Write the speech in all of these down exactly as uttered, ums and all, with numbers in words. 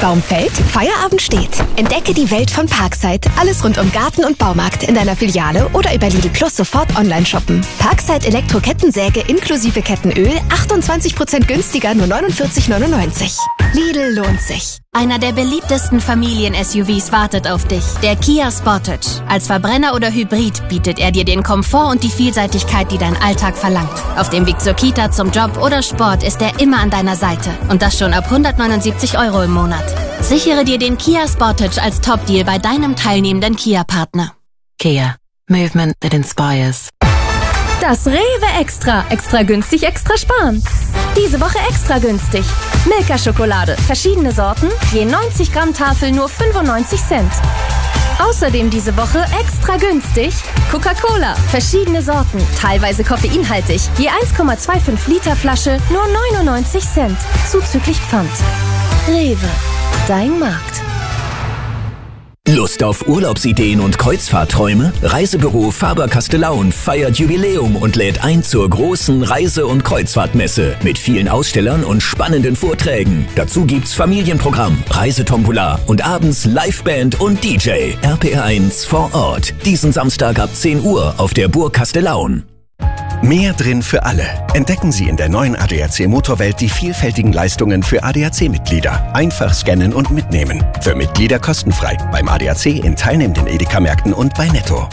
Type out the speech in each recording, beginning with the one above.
Baum fällt, Feierabend steht. Entdecke die Welt von Parkside. Alles rund um Garten und Baumarkt in deiner Filiale oder über Lidl Plus sofort online shoppen. Parkside Elektro-Kettensäge inklusive Kettenöl, achtundzwanzig Prozent günstiger, nur neunundvierzig neunundneunzig. Lidl lohnt sich. Einer der beliebtesten Familien-S U Vs wartet auf dich, der Kia Sportage. Als Verbrenner oder Hybrid bietet er dir den Komfort und die Vielseitigkeit, die dein Alltag verlangt. Auf dem Weg zur Kita, zum Job oder Sport ist er immer an deiner Seite. Und das schon ab hundertneunundsiebzig Euro im Monat. Sichere dir den Kia Sportage als Top-Deal bei deinem teilnehmenden Kia-Partner. Kia. Movement that inspires. Das Rewe Extra. Extra günstig, extra sparen. Diese Woche extra günstig. Milka-Schokolade. Verschiedene Sorten. Je neunzig Gramm Tafel nur fünfundneunzig Cent. Außerdem diese Woche extra günstig Coca-Cola. Verschiedene Sorten. Teilweise koffeinhaltig. Je eins Komma fünfundzwanzig Liter Flasche nur neunundneunzig Cent. Zuzüglich Pfand. Rewe. Dein Markt. Lust auf Urlaubsideen und Kreuzfahrtträume? Reisebüro Faber-Castellaun feiert Jubiläum und lädt ein zur großen Reise- und Kreuzfahrtmesse mit vielen Ausstellern und spannenden Vorträgen. Dazu gibt's Familienprogramm, Reisetombola und abends Liveband und D J. R P R eins vor Ort. Diesen Samstag ab zehn Uhr auf der Burg Castellaun. Mehr drin für alle. Entdecken Sie in der neuen A D A C Motorwelt die vielfältigen Leistungen für A D A C-Mitglieder. Einfach scannen und mitnehmen. Für Mitglieder kostenfrei. Beim A D A C in teilnehmenden Edeka-Märkten und bei Netto.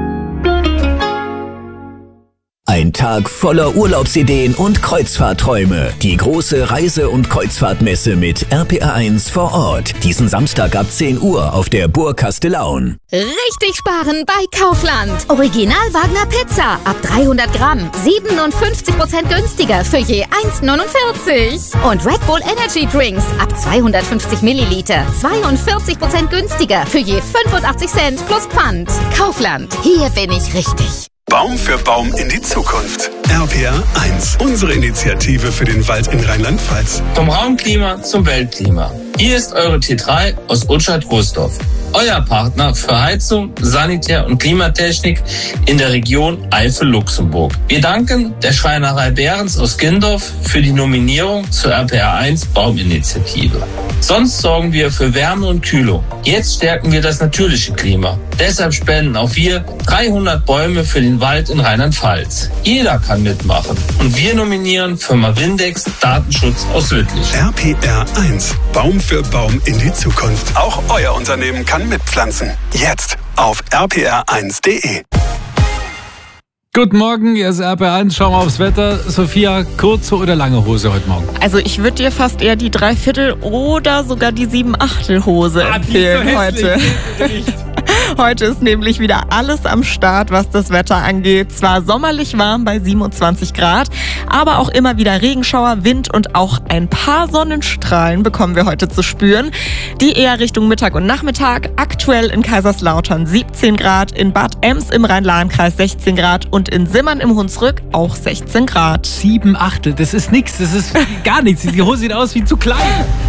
Ein Tag voller Urlaubsideen und Kreuzfahrtträume. Die große Reise- und Kreuzfahrtmesse mit R P R eins vor Ort. Diesen Samstag ab zehn Uhr auf der Burg Castellaun. Richtig sparen bei Kaufland. Original Wagner Pizza ab dreihundert Gramm. siebenundfünfzig Prozent günstiger für je eins neunundvierzig. Und Red Bull Energy Drinks ab zweihundertfünfzig Milliliter. zweiundvierzig Prozent günstiger für je fünfundachtzig Cent plus Pfand. Kaufland. Hier bin ich richtig. Baum für Baum in die Zukunft. R P R eins, unsere Initiative für den Wald in Rheinland-Pfalz. Vom Raumklima zum Weltklima. Hier ist eure T drei aus Utschat-Rußdorf. Euer Partner für Heizung, Sanitär- und Klimatechnik in der Region Eifel-Luxemburg. Wir danken der Schreinerei Behrens aus Gindorf für die Nominierung zur R P R eins Bauminitiative. Sonst sorgen wir für Wärme und Kühlung. Jetzt stärken wir das natürliche Klima. Deshalb spenden auch wir dreihundert Bäume für den Wald in Rheinland-Pfalz. Jeder kann mitmachen. Und wir nominieren Firma Windex Datenschutz aus Lüttich. R P R eins, Baum für Baum in die Zukunft. Auch euer Unternehmen kann mitpflanzen. Jetzt auf r p r eins punkt d e. Guten Morgen, hier ist R P R eins. Schauen wir aufs Wetter. Sophia, kurze oder lange Hose heute Morgen? Also ich würde dir fast eher die Dreiviertel oder sogar die Siebenachtel-Hose ah, empfehlen so heute. Heute ist nämlich wieder alles am Start, was das Wetter angeht. Zwar sommerlich warm bei siebenundzwanzig Grad, aber auch immer wieder Regenschauer, Wind und auch ein paar Sonnenstrahlen bekommen wir heute zu spüren. Die eher Richtung Mittag und Nachmittag. Aktuell in Kaiserslautern siebzehn Grad, in Bad Ems im Rhein-Lahn-Kreis sechzehn Grad und in Simmern im Hunsrück auch sechzehn Grad. Sieben Achtel, das ist nichts, das ist gar nichts. Die Hose sieht aus wie zu klein.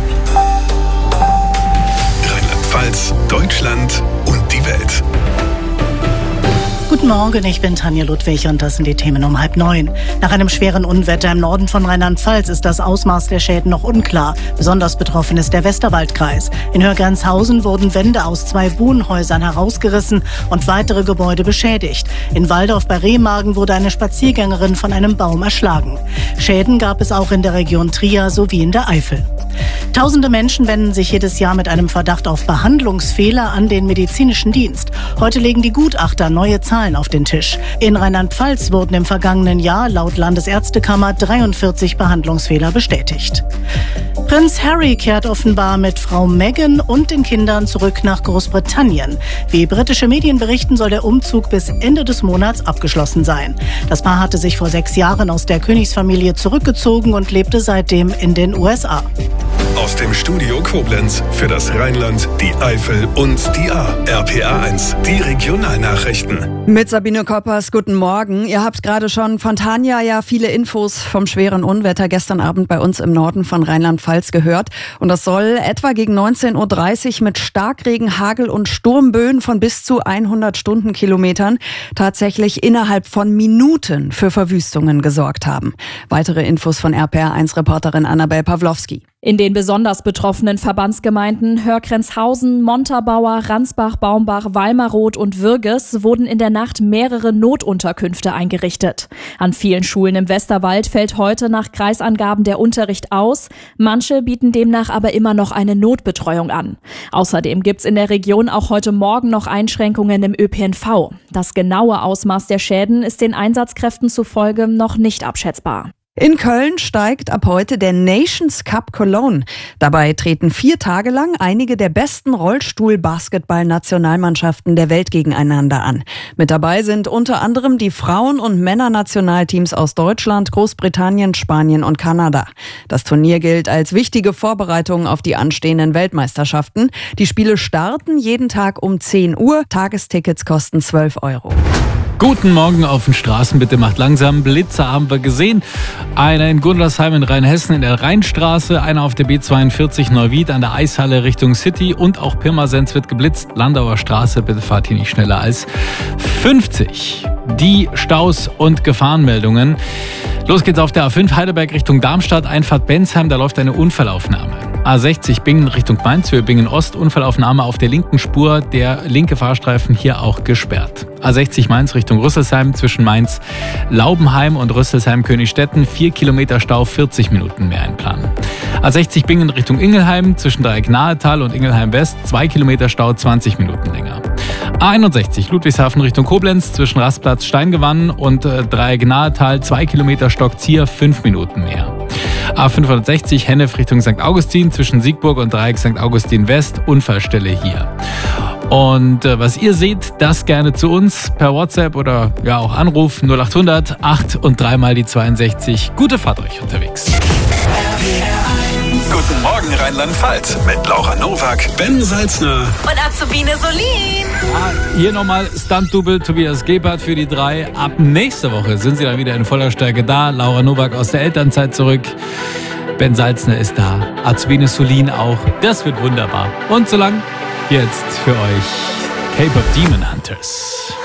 Rheinland-Pfalz, Deutschland und die Welt. Guten Morgen, ich bin Tanja Ludwig und das sind die Themen um halb neun. Nach einem schweren Unwetter im Norden von Rheinland-Pfalz ist das Ausmaß der Schäden noch unklar. Besonders betroffen ist der Westerwaldkreis. In Hörgernshausen wurden Wände aus zwei Wohnhäusern herausgerissen und weitere Gebäude beschädigt. In Waldorf bei Remagen wurde eine Spaziergängerin von einem Baum erschlagen. Schäden gab es auch in der Region Trier sowie in der Eifel. Tausende Menschen wenden sich jedes Jahr mit einem Verdacht auf Behandlungsfehler an den medizinischen Dienst. Heute legen die Gutachter neue Zahlen auf den Tisch. In Rheinland-Pfalz wurden im vergangenen Jahr laut Landesärztekammer dreiundvierzig Behandlungsfehler bestätigt. Prinz Harry kehrt offenbar mit Frau Meghan und den Kindern zurück nach Großbritannien. Wie britische Medien berichten, soll der Umzug bis Ende des Monats abgeschlossen sein. Das Paar hatte sich vor sechs Jahren aus der Königsfamilie zurückgezogen und lebte seitdem in den U S A. Aus dem Studio Koblenz für das Rheinland, die Eifel und die A. R P R eins, die Regionalnachrichten. Mit Sabine Koppers, guten Morgen. Ihr habt gerade schon von Tanja ja viele Infos vom schweren Unwetter gestern Abend bei uns im Norden von Rheinland-Pfalz gehört. Und das soll etwa gegen neunzehn Uhr dreißig mit Starkregen, Hagel und Sturmböen von bis zu hundert Stundenkilometern tatsächlich innerhalb von Minuten für Verwüstungen gesorgt haben. Weitere Infos von R P R eins Reporterin Annabel Pawlowski. In den besonderen besonders betroffenen Verbandsgemeinden Hörgrenzhausen, Montabaur, Ransbach, Baumbach, Walmaroth und Würges wurden in der Nacht mehrere Notunterkünfte eingerichtet. An vielen Schulen im Westerwald fällt heute nach Kreisangaben der Unterricht aus. Manche bieten demnach aber immer noch eine Notbetreuung an. Außerdem gibt's in der Region auch heute Morgen noch Einschränkungen im Ö P N V. Das genaue Ausmaß der Schäden ist den Einsatzkräften zufolge noch nicht abschätzbar. In Köln steigt ab heute der Nations Cup Cologne. Dabei treten vier Tage lang einige der besten Rollstuhl-Basketball-Nationalmannschaften der Welt gegeneinander an. Mit dabei sind unter anderem die Frauen- und Männernationalteams aus Deutschland, Großbritannien, Spanien und Kanada. Das Turnier gilt als wichtige Vorbereitung auf die anstehenden Weltmeisterschaften. Die Spiele starten jeden Tag um zehn Uhr. Tagestickets kosten zwölf Euro. Guten Morgen auf den Straßen, bitte macht langsam. Blitzer haben wir gesehen. Einer in Gundersheim in Rheinhessen in der Rheinstraße, einer auf der B zweiundvierzig Neuwied an der Eishalle Richtung City und auch Pirmasens wird geblitzt. Landauer Straße, bitte fahrt hier nicht schneller als fünfzig. Die Staus und Gefahrenmeldungen. Los geht's auf der A fünf Heidelberg Richtung Darmstadt, Einfahrt Bensheim, da läuft eine Unfallaufnahme. A sechzig Bingen Richtung Mainz, Höhe Bingen Ost, Unfallaufnahme auf der linken Spur, der linke Fahrstreifen hier auch gesperrt. A sechzig Mainz Richtung Rüsselsheim, zwischen Mainz Laubenheim und Rüsselsheim Königstetten, vier Kilometer Stau, vierzig Minuten mehr einplanen. A sechzig Bingen Richtung Ingelheim, zwischen Dreieck Nahetal und Ingelheim West, zwei Kilometer Stau, zwanzig Minuten länger. A einundsechzig Ludwigshafen Richtung Koblenz, zwischen Rastplatz Steingewann und äh, Dreieck Nahetal, zwei Kilometer Stockzier, fünf Minuten mehr. A fünfhundertsechzig Hennef Richtung Sankt Augustin, zwischen Siegburg und Dreieck Sankt Augustin West, Unfallstelle hier. Und äh, was ihr seht, das gerne zu uns per WhatsApp oder ja auch Anruf null achthundert acht und dreimal die zweiundsechzig. Gute Fahrt euch unterwegs. Guten Morgen Rheinland-Pfalz mit Laura Nowak, Ben Salzner und Azubine Solin. Ja, hier nochmal Stunt-Double Tobias Gebhardt für die drei. Ab nächste Woche sind sie dann wieder in voller Stärke da. Laura Nowak aus der Elternzeit zurück. Ben Salzner ist da. Azubine Solin auch. Das wird wunderbar. Und so lang jetzt für euch K-Pop Demon Hunters.